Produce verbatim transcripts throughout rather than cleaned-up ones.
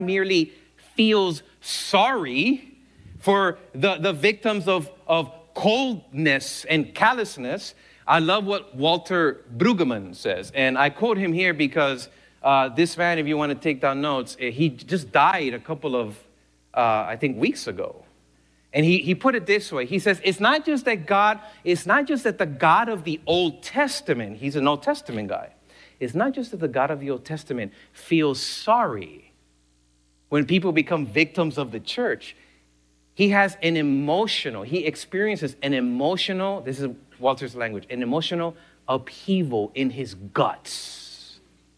merely feels sorry for the, the victims of, of coldness and callousness. I love what Walter Brueggemann says, and I quote him here because uh, this man, if you want to take down notes, he just died a couple of, uh, I think, weeks ago. And he, he put it this way. He says, it's not just that God, it's not just that the God of the Old Testament, he's an Old Testament guy. It's not just that the God of the Old Testament feels sorry when people become victims of the church. He has an emotional, he experiences an emotional, this is Walter's language, an emotional upheaval in his guts.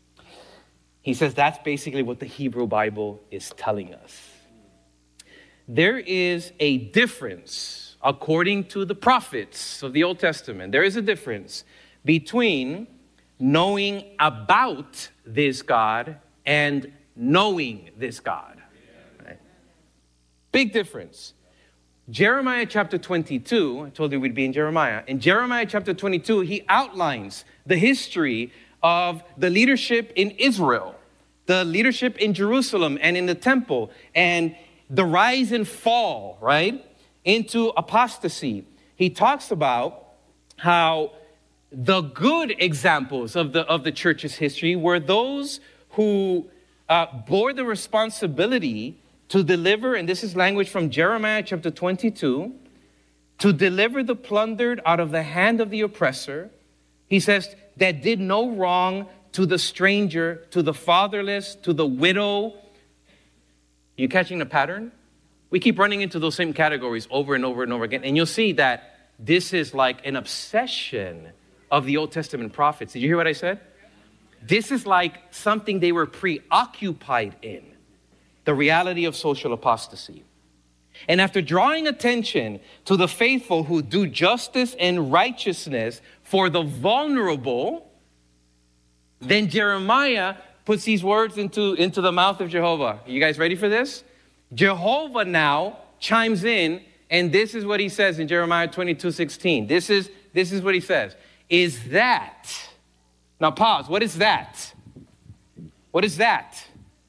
He says that's basically what the Hebrew Bible is telling us. There is a difference, according to the prophets of the Old Testament, there is a difference between knowing about this God and knowing this God. Right? Big difference. Jeremiah chapter twenty-two, I told you we'd be in Jeremiah. In Jeremiah chapter twenty-two, he outlines the history of the leadership in Israel, the leadership in Jerusalem and in the temple, and the rise and fall, right, into apostasy. He talks about how the good examples of the, of the church's history were those who uh, bore the responsibility to deliver, and this is language from Jeremiah chapter twenty-two, to deliver the plundered out of the hand of the oppressor. He says, that did no wrong to the stranger, to the fatherless, to the widow. You catching the pattern? We keep running into those same categories over and over and over again. And you'll see that this is like an obsession of the Old Testament prophets. Did you hear what I said? This is like something they were preoccupied in, the reality of social apostasy. And after drawing attention to the faithful who do justice and righteousness for the vulnerable, then Jeremiah puts these words into, into the mouth of Jehovah. You guys ready for this? Jehovah now chimes in, and this is what he says in Jeremiah twenty-two sixteen. This is, this is what he says. Is that, now pause, what is that? What is that?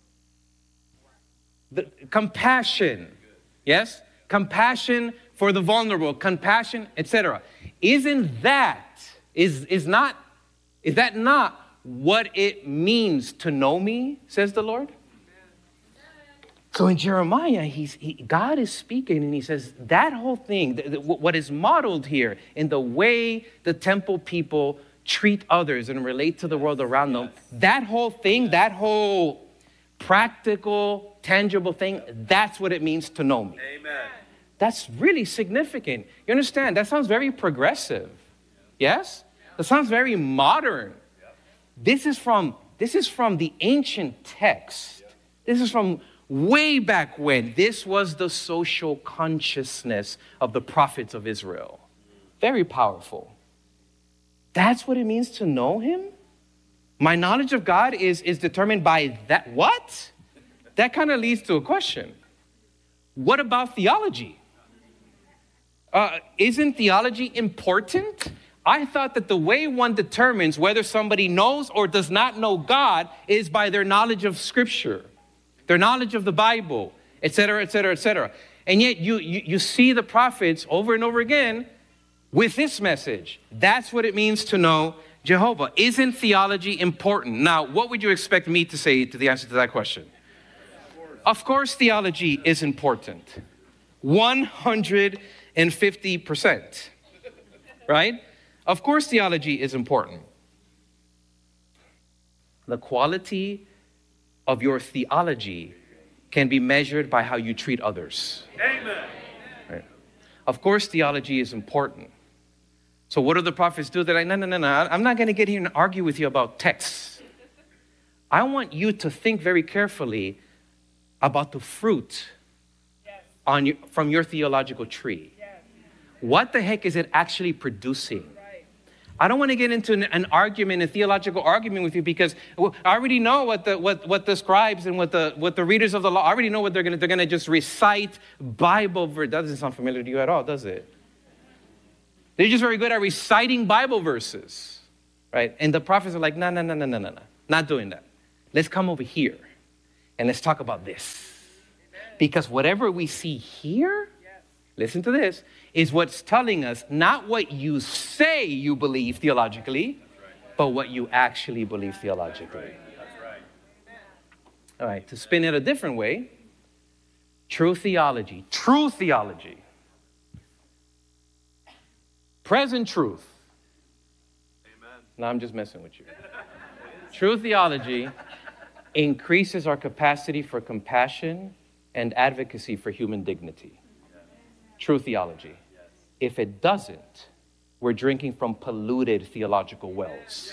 The compassion, yes? Compassion for the vulnerable, compassion, et cetera. Isn't that, is, is not, is that not what it means to know me, says the Lord? So in Jeremiah, he's, he, God is speaking and he says that whole thing, th- th- what is modeled here in the way the temple people treat others and relate to the world around them, that whole thing, that whole practical, tangible thing, that's what it means to know me. Amen. That's really significant. You understand? That sounds very progressive. Yes? That sounds very modern. This is from, this is from the ancient text. This is from way back when. This was the social consciousness of the prophets of Israel. Very powerful. That's what it means to know him? My knowledge of God is, is determined by that. What? That kind of leads to a question. What about theology? Uh, isn't theology important? I thought that the way one determines whether somebody knows or does not know God is by their knowledge of Scripture, their knowledge of the Bible, et cetera, et cetera, et cetera. And yet you, you, you see the prophets over and over again with this message. That's what it means to know Jehovah. Isn't theology important? Now, what would you expect me to say to the answer to that question? Of course, of course theology is important. one hundred fifty percent. Right? Of course theology is important. The quality of your theology can be measured by how you treat others. Amen. Right? Of course theology is important. So what do the prophets do? They're like, no, no, no, no. I'm not going to get here and argue with you about texts. I want you to think very carefully about the fruit yes. on your, from your theological tree. Yes. What the heck is it actually producing? I don't want to get into an, an argument, a theological argument with you, because I already know what the what, what the scribes and what the what the readers of the law I already know what they're going to they're going to just recite Bible verse. That doesn't sound familiar to you at all, does it? They're just very good at reciting Bible verses, right? And the prophets are like, no, no, no, no, no, no, no, not doing that. Let's come over here. And let's talk about this. Because whatever we see here, listen to this, is what's telling us not what you say you believe theologically, but what you actually believe theologically. All right, to spin it a different way, true theology, true theology, present truth. Amen. No, I'm just messing with you. True theology increases our capacity for compassion and advocacy for human dignity. True theology. If it doesn't, we're drinking from polluted theological wells.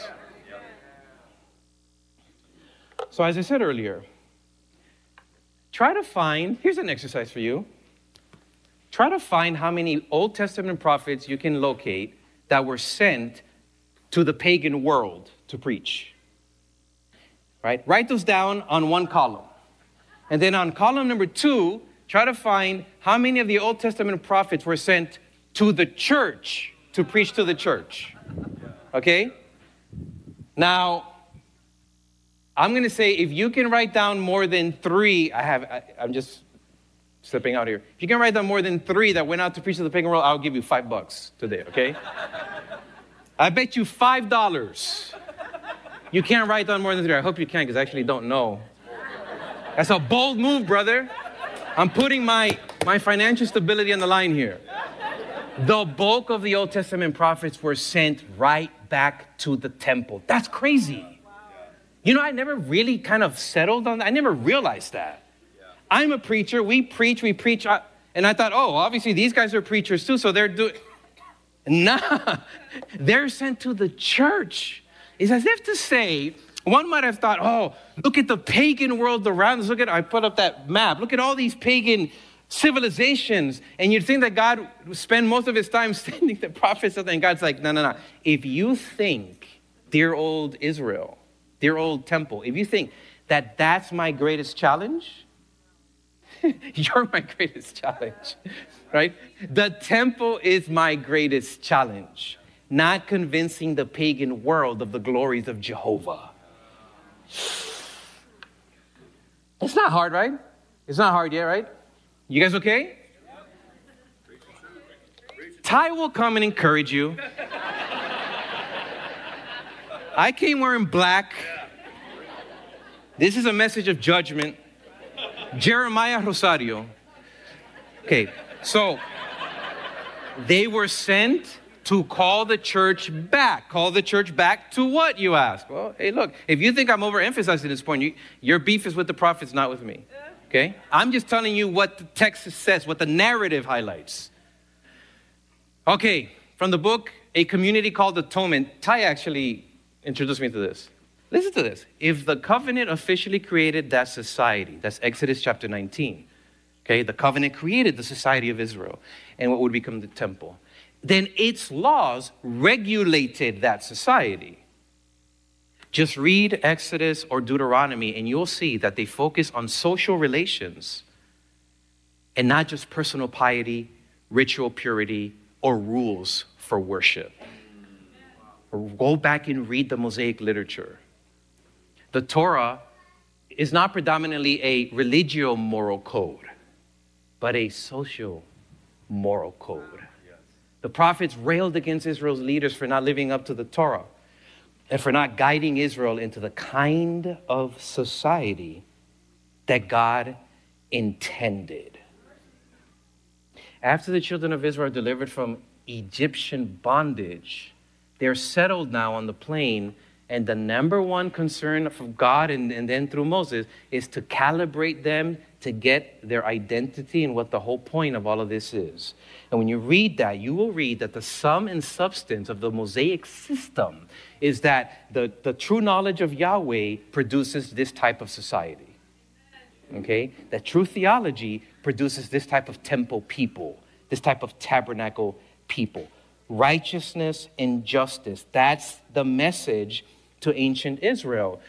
So as I said earlier, try to find, here's an exercise for you. Try to find how many Old Testament prophets you can locate that were sent to the pagan world to preach. Right? Write those down on one column. And then on column number two, try to find how many of the Old Testament prophets were sent to the church to preach to the church. Okay? Now, I'm going to say if you can write down more than three, I have, I, I'm just slipping out here. If you can write down more than three that went out to preach to the pagan world, I'll give you five bucks today, okay? I bet you five dollars. You can't write down more than three. I hope you can, because I actually don't know. That's a bold move, brother. I'm putting my, my financial stability on the line here. The bulk of the Old Testament prophets were sent right back to the temple. That's crazy. You know, I never really kind of settled on that. I never realized that. I'm a preacher. We preach, we preach. And I thought, oh, obviously these guys are preachers too, so they're doing... Nah, they're sent to the church. It's as if to say, one might have thought, oh, look at the pagan world around us. Look at, I put up that map. Look at all these pagan civilizations. And you'd think that God would spend most of his time sending the prophets. And God's like, no, no, no. If you think, dear old Israel, dear old temple, if you think that that's my greatest challenge, you're my greatest challenge, right? The temple is my greatest challenge, not convincing the pagan world of the glories of Jehovah. It's not hard, right? It's not hard yet, right? You guys okay? Ty will come and encourage you. I came wearing black. This is a message of judgment. Jeremiah Rosario. Okay, so they were sent to call the church back. Call the church back to what, you ask? Well, hey, look, if you think I'm overemphasizing this point, you, your beef is with the prophets, not with me. Okay? I'm just telling you what the text says, what the narrative highlights. Okay, from the book, A Community Called Atonement, Ty actually introduced me to this. Listen to this. If the covenant officially created that society, that's Exodus chapter nineteen, okay, the covenant created the society of Israel and what would become the temple, then its laws regulated that society. Just read Exodus or Deuteronomy and you'll see that they focus on social relations and not just personal piety, ritual purity, or rules for worship. Or go back and read the Mosaic literature. The Torah is not predominantly a religio-moral code, but a social-moral code. Yes. The prophets railed against Israel's leaders for not living up to the Torah and for not guiding Israel into the kind of society that God intended. After the children of Israel are delivered from Egyptian bondage, they're settled now on the plain. And the number one concern of God and, and then through Moses is to calibrate them to get their identity and what the whole point of all of this is. And when you read that, you will read that the sum and substance of the Mosaic system is that the, the true knowledge of Yahweh produces this type of society. Okay? That true theology produces this type of temple people, this type of tabernacle people. Righteousness and justice. That's the message to ancient Israel.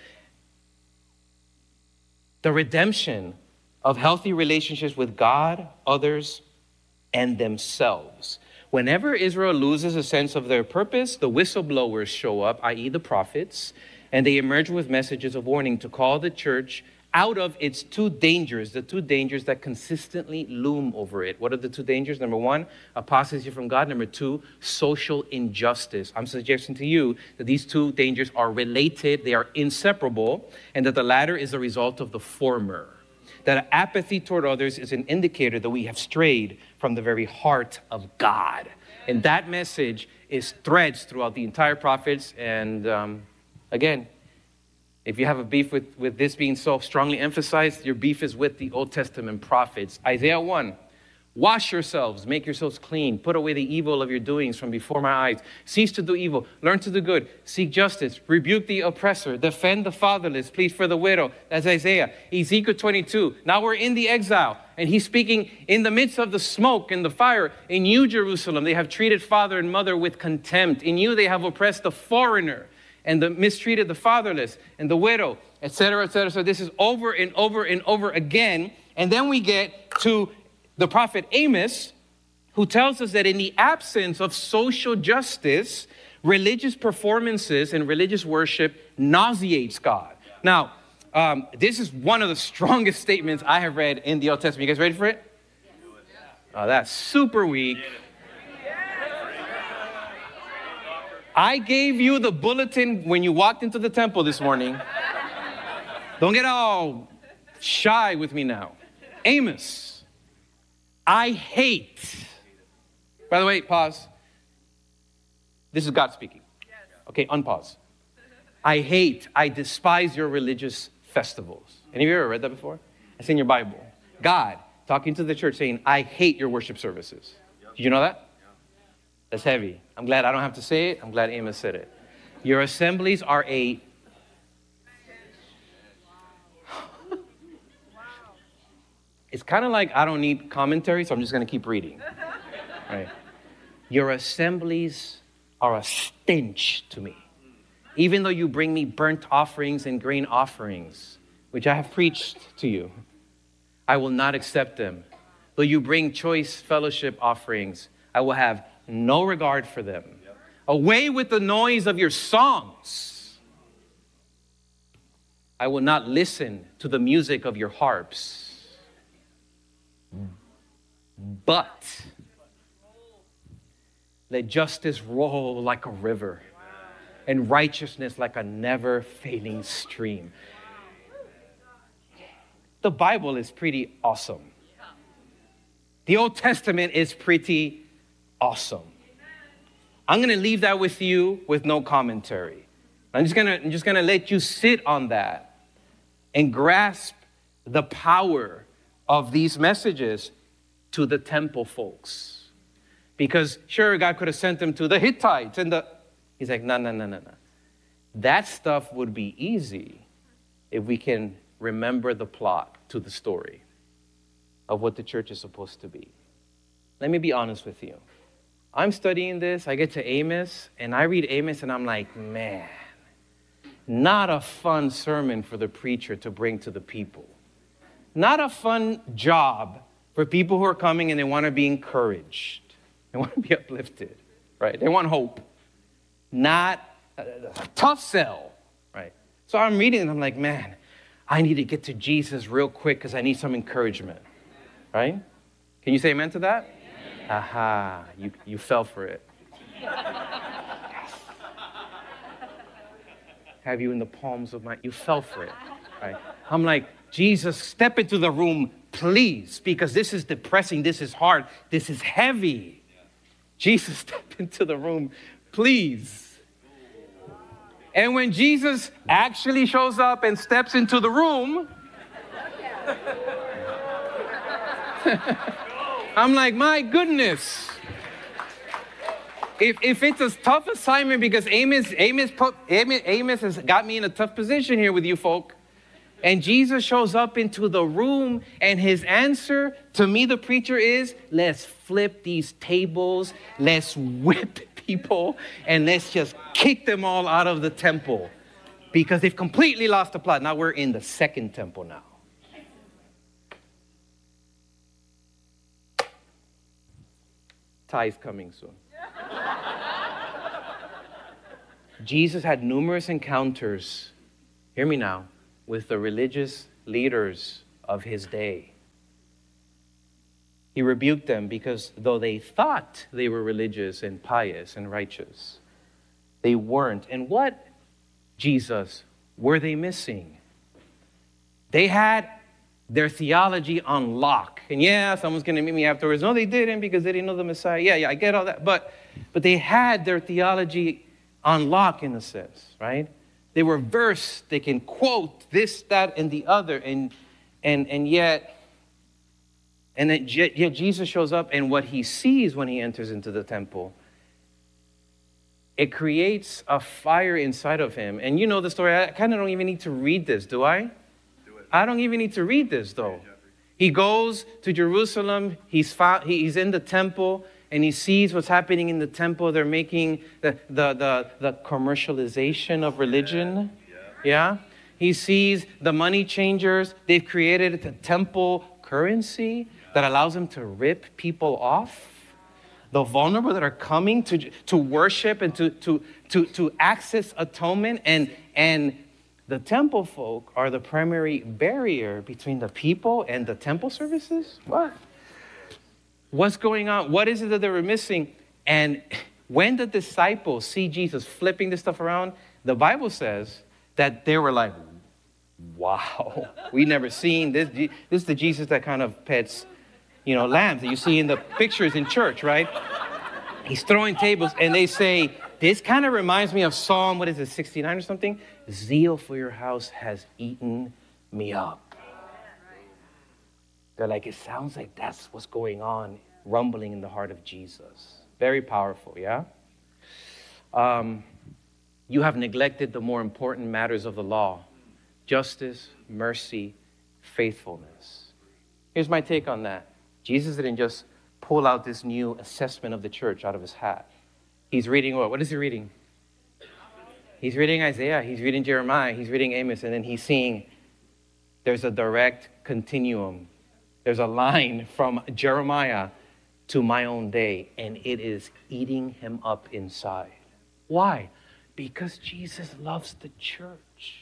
The redemption of healthy relationships with God, others, and themselves. Whenever Israel loses a sense of their purpose, the whistleblowers show up, that is the prophets, and they emerge with messages of warning to call the church out of its two dangers, the two dangers that consistently loom over it. What are the two dangers? Number one, apostasy from God. Number two, social injustice. I'm suggesting to you that these two dangers are related, they are inseparable, and that the latter is a result of the former. That apathy toward others is an indicator that we have strayed from the very heart of God. And that message is threads throughout the entire prophets. And um, again, if you have a beef with, with this being so strongly emphasized, your beef is with the Old Testament prophets. Isaiah one, wash yourselves, make yourselves clean, put away the evil of your doings from before my eyes. Cease to do evil, learn to do good, seek justice, rebuke the oppressor, defend the fatherless, plead for the widow. That's Isaiah. Ezekiel twenty-two, now we're in the exile, and he's speaking in the midst of the smoke and the fire. In you, Jerusalem, they have treated father and mother with contempt. In you, they have oppressed the foreigner and the mistreated the fatherless and the widow, et cetera, et cetera. So this is over and over and over again. And then we get to the prophet Amos, who tells us that in the absence of social justice, religious performances and religious worship nauseates God. Now, um, this is one of the strongest statements I have read in the Old Testament. You guys ready for it? Oh, that's super weak. I gave you the bulletin when you walked into the temple this morning. Don't get all shy with me now. Amos, I hate. By the way, pause. This is God speaking. Okay, unpause. I hate, I despise your religious festivals. Any of you ever read that before? It's in your Bible. God talking to the church saying, I hate your worship services. Did you know that? That's heavy. I'm glad I don't have to say it. I'm glad Amos said it. Your assemblies are a... It's kind of like I don't need commentary, so I'm just going to keep reading. Right. Your assemblies are a stench to me. Even though you bring me burnt offerings and grain offerings, which I have preached to you, I will not accept them. Though you bring choice fellowship offerings, I will have no regard for them. Away with the noise of your songs. I will not listen to the music of your harps. But let justice roll like a river and righteousness like a never-failing stream. The Bible is pretty awesome. The Old Testament is pretty awesome. I'm going to leave that with you with no commentary. I'm just going to I'm just going to let you sit on that and grasp the power of these messages to the temple folks. Because sure, God could have sent them to the Hittites and the... He's like, no, no, no, no, no. That stuff would be easy if we can remember the plot to the story of what the church is supposed to be. Let me be honest with you. I'm studying this, I get to Amos, and I read Amos, and I'm like, man, not a fun sermon for the preacher to bring to the people. Not a fun job for people who are coming and they want to be encouraged. They want to be uplifted, right? They want hope. Not a, a tough sell, right? So I'm reading and I'm like, man, I need to get to Jesus real quick because I need some encouragement, right? Can you say amen to that? Amen. Aha, you, you fell for it. Yes. Have you in the palms of my, you fell for it, right? I'm like, Jesus, step into the room, please, because this is depressing, this is hard, this is heavy. Jesus, step into the room, please. And when Jesus actually shows up and steps into the room, I'm like, my goodness. If, if it's a tough assignment, because Amos, Amos, put, Amos, Amos has got me in a tough position here with you folk, and Jesus shows up into the room, and his answer to me, the preacher, is, let's flip these tables, let's whip people, and let's just kick them all out of the temple. Because they've completely lost the plot. Now we're in the second temple now. Tithe coming soon. Jesus had numerous encounters, hear me now, with the religious leaders of his day. He rebuked them because though they thought they were religious and pious and righteous, they weren't. And what, Jesus, were they missing? They had their theology on lock. And yeah, someone's going to meet me afterwards. No, they didn't because they didn't know the Messiah. Yeah, yeah, I get all that. But, but they had their theology on lock in a sense, right? They were versed. They can quote this, that, and the other. And, and, and yet, and then, yet Jesus shows up, and what he sees when he enters into the temple, it creates a fire inside of him. And you know the story. I kind of don't even need to read this, do I? Do it. I don't even need to read this, though. He goes to Jerusalem. He's, found, he's in the temple, and he sees what's happening in the temple. They're making the, the, the, the commercialization of religion. Yeah. yeah? He sees the money changers. They've created a temple currency that allows them to rip people off. The vulnerable that are coming to, to worship and to, to, to, to access atonement. And, and the temple folk are the primary barrier between the people and the temple services. What? What's going on? What is it that they were missing? And when the disciples see Jesus flipping this stuff around, the Bible says that they were like, wow, we never seen this. This is the Jesus that kind of pets, you know, lambs that you see in the pictures in church, right? He's throwing tables, and they say, this kind of reminds me of Psalm, what is it, sixty-nine or something? Zeal for your house has eaten me up. They're like, it sounds like that's what's going on, rumbling in the heart of Jesus. Very powerful, yeah? Um, you have neglected the more important matters of the law: justice, mercy, faithfulness. Here's my take on that. Jesus didn't just pull out this new assessment of the church out of his hat. He's reading what? What is he reading? He's reading Isaiah. He's reading Jeremiah. He's reading Amos. And then he's seeing there's a direct continuum. There's a line from Jeremiah to my own day, and it is eating him up inside. Why? Because Jesus loves the church.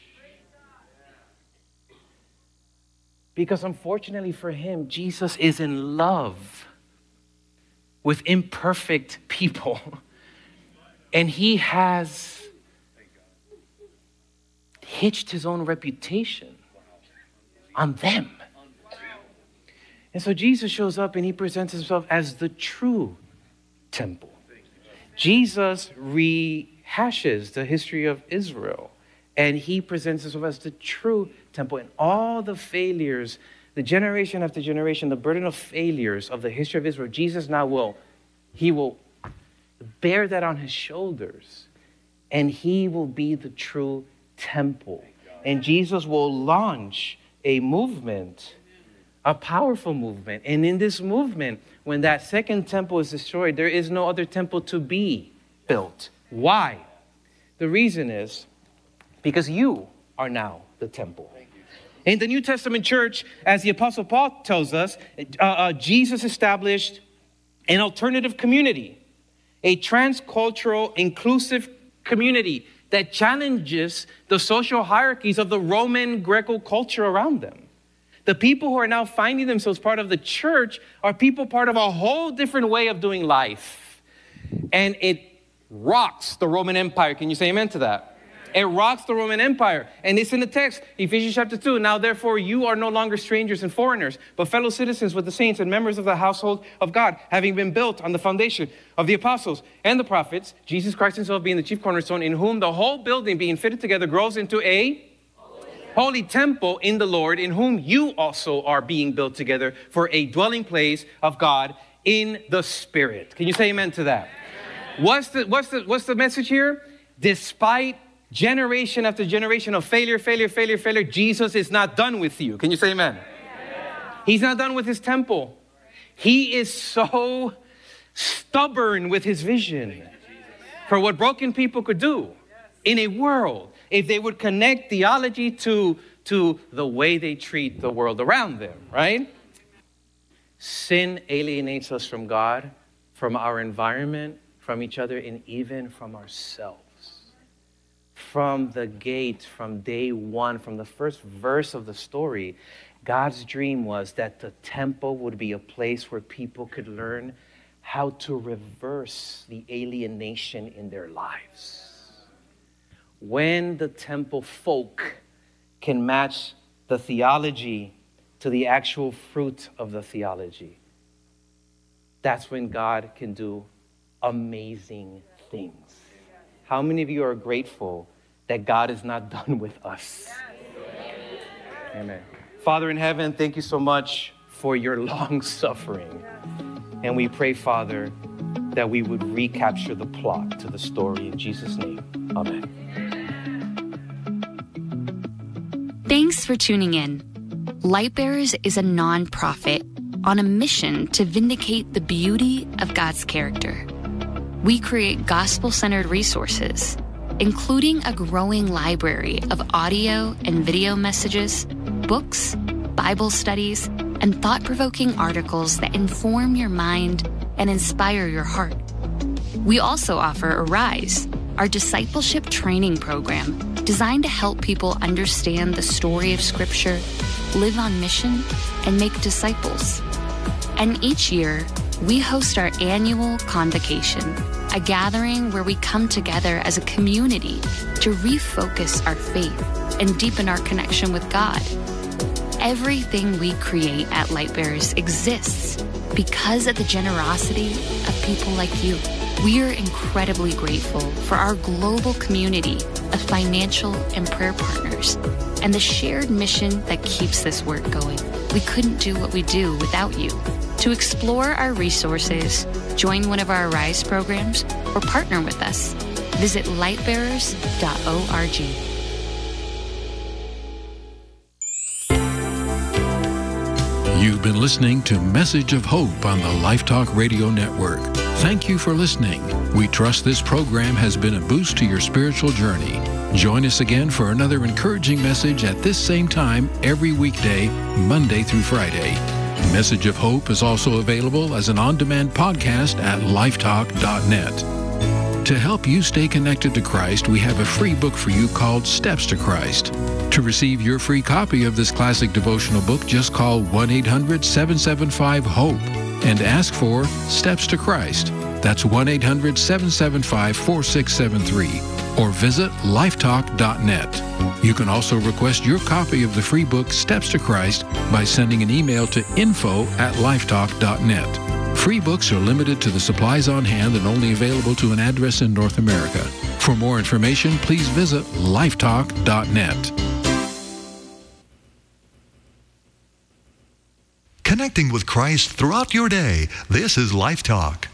Because unfortunately for him, Jesus is in love with imperfect people. And he has hitched his own reputation on them. And so Jesus shows up and he presents himself as the true temple. Jesus rehashes the history of Israel. And he presents himself as the true temple. And all the failures, the generation after generation, the burden of failures of the history of Israel, Jesus now will, he will bear that on his shoulders. And he will be the true temple. And Jesus will launch a movement, a powerful movement. And in this movement, when that second temple is destroyed, there is no other temple to be built. Why? The reason is because you are now the temple. In the New Testament church, as the Apostle Paul tells us, uh, uh, Jesus established an alternative community, a transcultural, inclusive community that challenges the social hierarchies of the Roman Greco culture around them. The people who are now finding themselves part of the church are people part of a whole different way of doing life. And it rocks the Roman Empire. Can you say amen to that? It rocks the Roman Empire. And it's in the text, Ephesians chapter two. Now, therefore, you are no longer strangers and foreigners, but fellow citizens with the saints and members of the household of God, having been built on the foundation of the apostles and the prophets, Jesus Christ himself being the chief cornerstone, in whom the whole building being fitted together grows into a holy temple in the Lord, in whom you also are being built together for a dwelling place of God in the Spirit. Can you say amen to that? What's the, what's the, what's the message here? Despite generation after generation of failure, failure, failure, failure, Jesus is not done with you. Can you say amen? He's not done with his temple. He is so stubborn with his vision for what broken people could do in a world if they would connect theology to, to the way they treat the world around them, right? Sin alienates us from God, from our environment, from each other, and even from ourselves. from the gate, from day one, from the first verse of the story, God's dream was that the temple would be a place where people could learn how to reverse the alienation in their lives. When the temple folk can match the theology to the actual fruit of the theology, that's when God can do amazing things. How many of you are grateful that God is not done with us? Amen. Father in heaven, thank you so much for your long suffering. And we pray, Father, that we would recapture the plot to the story. In Jesus' name, amen. Thanks for tuning in. Lightbearers is a nonprofit on a mission to vindicate the beauty of God's character. We create gospel-centered resources, including a growing library of audio and video messages, books, Bible studies, and thought-provoking articles that inform your mind and inspire your heart. We also offer Arise, our discipleship training program designed to help people understand the story of Scripture, live on mission, and make disciples. And each year, we host our annual Convocation, a gathering where we come together as a community to refocus our faith and deepen our connection with God. Everything we create at Lightbearers exists because of the generosity of people like you. We are incredibly grateful for our global community of financial and prayer partners and the shared mission that keeps this work going. We couldn't do what we do without you. To explore our resources, join one of our Arise programs, or partner with us, visit lightbearers dot org. You've been listening to Message of Hope on the Life Talk Radio Network. Thank you for listening. We trust this program has been a boost to your spiritual journey. Join us again for another encouraging message at this same time every weekday, Monday through Friday. Message of Hope is also available as an on-demand podcast at lifetalk dot net. To help you stay connected to Christ, we have a free book for you called Steps to Christ. To receive your free copy of this classic devotional book, just call one eight hundred seven seven five HOPE and ask for Steps to Christ. That's one eight hundred seven seven five four six seven three. Or visit lifetalk dot net. You can also request your copy of the free book Steps to Christ by sending an email to info at lifetalk dot net. Free books are limited to the supplies on hand and only available to an address in North America. For more information, please visit lifetalk dot net. Connecting with Christ throughout your day. This is Life Talk.